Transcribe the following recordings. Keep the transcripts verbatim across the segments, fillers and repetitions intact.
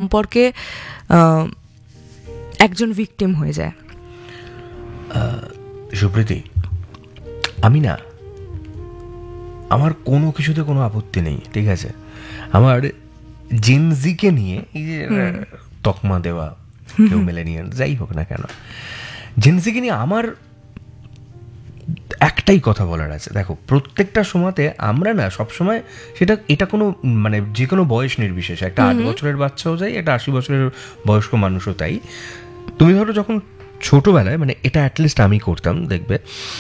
সম্পর্কে একজন ভিকটিম হয়ে যায়। সুপ্রীতি, আমি না, আমার কোনো কিছুতে কোনো আপত্তি নেই, ঠিক আছে? আমার জেনজিকে নিয়ে এই যে তকমা দেওয়া, কেউ মিলেনিয়াল যাই হোক না কেন, জেনজিকে নিয়ে আমার একটাই কথা বলার আছে। দেখো, প্রত্যেকটা সময়তে আমরা না সবসময় সেটা, এটা কোনো মানে যে কোনো বয়স নির্বিশেষে, একটা আট বছরের বাচ্চাও যাই, একটা আশি বছরের বয়স্ক মানুষও তাই। তুমি ধরো যখন ছোটোবেলায়, মানে এটা অ্যাটলিস্ট আমি করতাম, দেখবে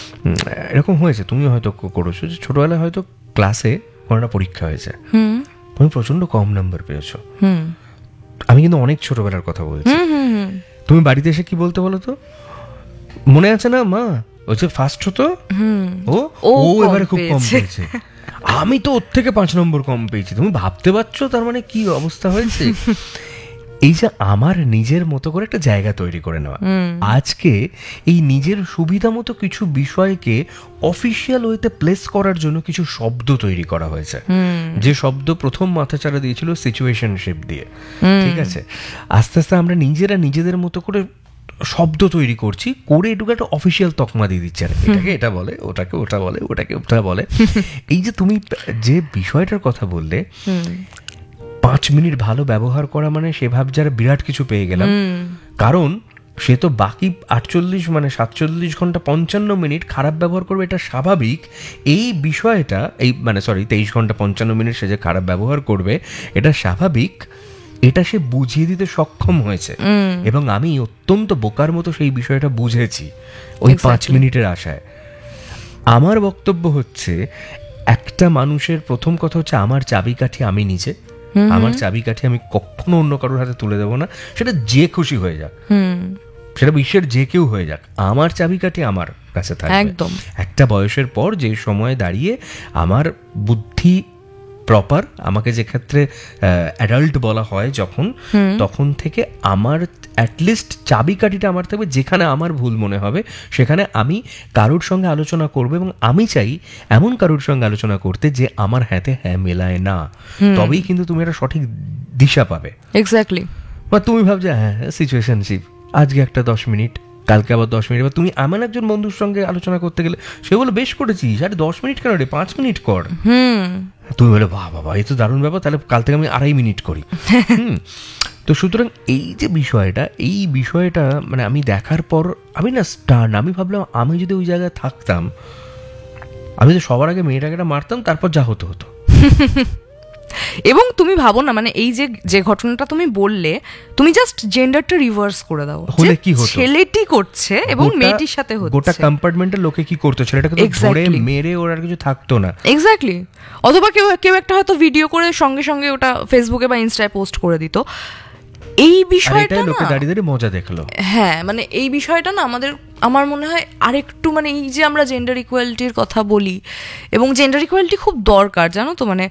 এরকম হয়েছে, তুমিও হয়তো করেছো, যে ছোটোবেলায় হয়তো ক্লাসে কোনো একটা পরীক্ষা হয়েছে, তুমি প্রচণ্ড কম নাম্বার পেয়েছো। আমি কিন্তু অনেক ছোটোবেলার কথা বলছি। তুমি বাড়িতে এসে কি বলতে বলো তো, মনে আছে না মা, ও যে ফার্স্ট হতো, ও ও এবারে খুব কম পেয়েছে, আমি তো ওর থেকে পাঁচ নম্বর কম পেয়েছি। তুমি ভাবতে পারছো তার মানে কি অবস্থা হয়েছে? এই যে আমার নিজের মতো করে একটা জায়গা তৈরি করে নেওয়া, আজকে এই নিজের সুবিধা মতো কিছু বিষয়কে অফিসিয়াল ওয়েতে প্লেস করার জন্য কিছু শব্দ তৈরি করা হয়েছে, যে শব্দ প্রথম মাথাচাড়া দিয়েছিল সিচুয়েশনশিপ দিয়ে, ঠিক আছে? আস্তে আস্তে আমরা নিজেরা নিজেদের মতো করে শব্দ তৈরি করছি, করে এটুকু একটা অফিসিয়াল তকমা দিয়ে দিচ্ছে, এটাকে এটা বলে, ওটাকে ওটা বলে, ওটাকে ওটা বলে। এই যে তুমি যে বিষয়টার কথা বললে, পাঁচ মিনিট ভালো ব্যবহার করা মানে সে ভাব যারা বিরাট কিছু পেয়ে গেলাম, কারণ সে তো বাকি আটচল্লিশ মানে সাতচল্লিশ ঘন্টা পঞ্চান্ন মিনিট খারাপ ব্যবহার করবে, এটা স্বাভাবিক। এই বিষয়টা, এই মানে সরি তেইশ ঘন্টা পঞ্চান্ন মিনিট সে যে খারাপ ব্যবহার করবে, এটা স্বাভাবিক, এটা সে বুঝিয়ে দিতে সক্ষম হয়েছে, এবং আমি অত্যন্ত বোকার মতো সেই বিষয়টা বুঝেছি ওই পাঁচ মিনিটের আশায়। আমার বক্তব্য হচ্ছে, একটা মানুষের প্রথম কথা হচ্ছে, আমার চাবিকাঠি আমি নিজে, আমার চাবিকাঠি আমি কখনো অন্য কারোর হাতে তুলে দেবো না, সেটা যে খুশি হয়ে যাক, সেটা বিশ্বের যে কেউ হয়ে যাক, আমার চাবিকাঠি আমার কাছে থাকবে। একদম। একটা বয়সের পর যে সময় দাঁড়িয়ে আমার বুদ্ধি প্রপার, আমাকে যে ক্ষেত্রে অ্যাডাল্ট বলা হয় যখন, তখন থেকে আমার অ্যাটলিস্ট চাবিকাঠিটা আমার থাকবে, যেখানে আমার ভুল মনে হবে সেখানে আমি কারোর সঙ্গে আলোচনা করবো, এবং আমি চাই এমন কারোর সঙ্গে আলোচনা করতে যে আমার হাতে হ্যাঁ মেলায় না, তবেই কিন্তু তুমি একটা সঠিক দিশা পাবে। এক্স্যাক্টলি। বা তুমি ভাবছো হ্যাঁ সিচুয়েশনশিপ, আজকে একটা দশ মিনিট, কালকে আবার দশ মিনিট, বা তুমি এমন একজন বন্ধুর সঙ্গে আলোচনা করতে গেলে সে বলে বেশ করেছিস, আরে দশ মিনিট কেন রে, পাঁচ মিনিট কর। তুমি বলে বাহ বাবা, এই তো দারুণ ব্যাপার, তাহলে কাল থেকে আমি আড়াই মিনিট করি। হুম তো সুতরাং এই যে বিষয়টা, এই বিষয়টা মানে আমি দেখার পর আমি না স্টার্ন, আমি ভাবলাম আমি যদি ওই জায়গায় থাকতাম, আমি তো সবার আগে মেয়েটাকে মারতাম, তারপর যা হতো হতো। এবং তুমি ভাবো না, মানে এই যে যে ঘটনাটা তুমি বললে, তুমি জাস্ট জেন্ডারটা রিভার্স করে দাও, হলে কি হতো, ছেলেটি করছে এবং মেয়েটির সাথে হচ্ছে, গোটা কম্পার্টমেন্টের লোকে কি করতো, ছেলেটাকে তো ধরে মেরে ওর আর কিছু থাকতো না। এক্স্যাক্টলি। অথবা কেউ কেউ একটা হয়তো ভিডিও করে সঙ্গে সঙ্গে ওটা ফেসবুকে বা ইনস্টায় পোস্ট করে দিত। এই বিষয়টা লোকে দাঁড়িয়ে দাঁড়িয়ে মজা দেখলো। হ্যাঁ, মানে এই বিষয়টা না আমাদের, আমার মনে হয় আরেকটু, মানে এই যে আমরা জেন্ডার ইকুয়ালিটির কথা বলি, এবং জেন্ডার ইকুয়ালিটি খুব দরকার, জানো তো, মানে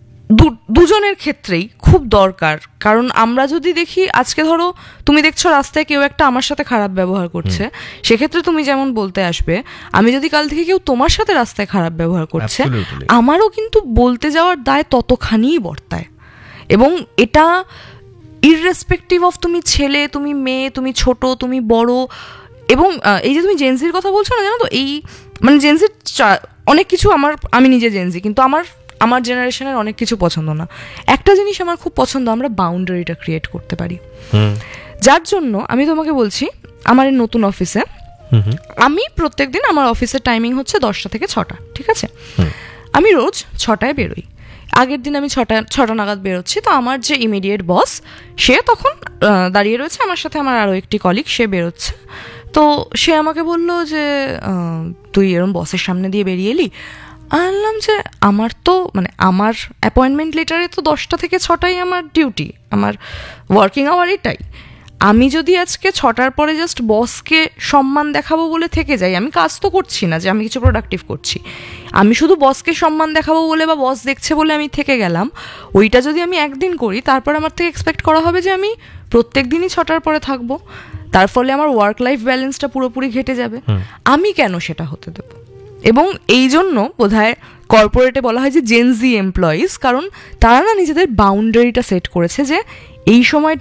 দুজনের ক্ষেত্রেই খুব দরকার। কারণ আমরা যদি দেখি, আজকে ধরো তুমি দেখছো রাস্তায় কেউ একটা আমার সাথে খারাপ ব্যবহার করছে, সেক্ষেত্রে তুমি যেমন বলতে আসবে, আমি যদি কাল থেকে কেউ তোমার সাথে রাস্তায় খারাপ ব্যবহার করছে, আমারও কিন্তু বলতে যাওয়ার দায় ততখানিই বর্তায়। এবং এটা ইররেসপেক্টিভ অফ তুমি ছেলে, তুমি মেয়ে, তুমি ছোট, তুমি বড়। এবং এই যে তুমি জেনজির কথা বলছো না, জানো তো, এই মানে জেনজির অনেক কিছু আমার, আমি নিজে জেনজি, কিন্তু আমার আমার জেনারেশনের অনেক কিছু পছন্দ না। একটা জিনিস আমার খুব পছন্দ, আমরা বাউন্ডারিটা ক্রিয়েট করতে পারি, যার জন্য আমি তোমাকে বলছি, আমার এই নতুন অফিসে আমি প্রত্যেকদিন, আমার অফিসের টাইমিং হচ্ছে দশটা থেকে ছটা, ঠিক আছে? আমি রোজ ছটায় বেরোই। আগের দিন আমি ছটা ছটা নাগাদ বেরোচ্ছি, তো আমার যে ইমিডিয়েট বস, সে তখন দাঁড়িয়ে রয়েছে আমার সাথে, আমার আরও একটি কলিগ, সে বেরোচ্ছে। তো সে আমাকে বললো যে তুই এরকম বসের সামনে দিয়ে বেরিয়ে এলি। আনলাম যে আমার তো মানে আমার অ্যাপয়েন্টমেন্ট লেটারে তো দশটা থেকে ছটাই আমার ডিউটি, আমার ওয়ার্কিং আওয়ার এটাই। আমি যদি আজকে ছটার পরে জাস্ট বসকে সম্মান দেখাবো বলে থেকে যাই, আমি কাজ তো করছি না যে আমি কিছু প্রোডাক্টিভ করছি, আমি শুধু বসকে সম্মান দেখাবো বলে বা বস দেখছে বলে আমি থেকে গেলাম, ওইটা যদি আমি একদিন করি, তারপর আমার থেকে এক্সপেক্ট করা হবে যে আমি প্রত্যেক দিনই ছটার পরে থাকবো, তার ফলে আমার ওয়ার্ক লাইফ ব্যালেন্সটা পুরোপুরি ঘেটে যাবে। আমি কেন সেটা হতে দেবো? এবং এই জন্য বোধহয় কর্পোরেটে বলা হয় যে জেনজি এমপ্লয়িজ, কারণ তারা না নিজেদের বাউন্ডারিটা সেট করেছে যে এই সময়